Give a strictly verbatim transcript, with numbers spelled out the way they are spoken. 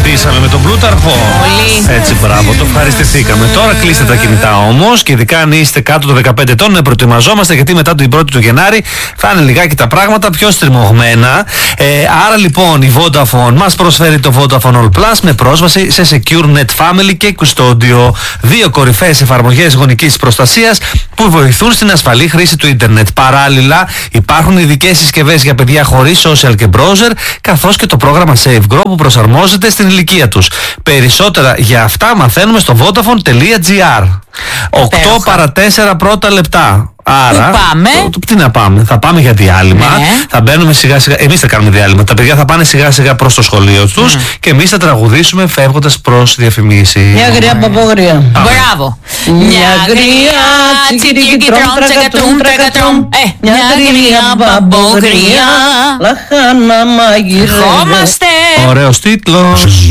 κερδίσαμε με τον Πλούταρχο. Πολύ. Έτσι, μπράβο, το ευχαριστηθήκαμε. Τώρα κλείστε τα κινητά όμως και ειδικά αν είστε κάτω των δεκαπέντε ετών να προετοιμαζόμαστε, γιατί μετά την πρώτη του Γενάρη θα είναι λιγάκι τα πράγματα πιο στριμωγμένα. Ε, άρα λοιπόν η Vodafone μας προσφέρει το Vodafone All Plus με πρόσβαση σε Secure Net Family και Custodio. Δύο κορυφαίες εφαρμογές γονικής προστασίας που βοηθούν στην ασφαλή χρήση του ίντερνετ. Παράλληλα υπάρχουν ειδικές συσκευές για παιδιά χωρίς social και browser, καθώς και το πρόγραμμα SafeGrow που προσαρμόζεται στην ηλικία τους. Περισσότερα για αυτά μαθαίνουμε στο vodafone.gr. οκτώ παρά τέσσερα πρώτα λεπτά. Άρα, Πού πάμε? Το, το, τι να πάμε, θα πάμε για διάλειμμα, Ναι. θα μπαίνουμε σιγά σιγά, εμείς θα κάνουμε διάλειμμα, τα παιδιά θα πάνε σιγά σιγά προς το σχολείο τους mm. και εμείς θα τραγουδήσουμε φεύγοντας προς διαφημίσεις. Μια γριά μπαμπόγρια. Μπράβο. Μια γριά τσικικιτρόμ τρακατούμ τρακατούμ. Μια γριά μπαμπόγρια λαχάνα μαγειρεύε. Χόμαστε. Ωραίος τίτλος.